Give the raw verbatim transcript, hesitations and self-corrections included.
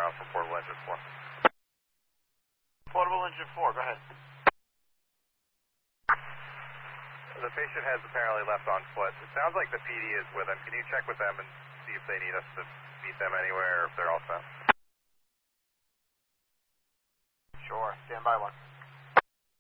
uh, from Portable Engine four. Portable Engine four, go ahead. The patient has apparently left on foot. It sounds like the P D is with him. Can you check with them and see if they need us to meet them anywhere or if they're all set? Sure, stand by one.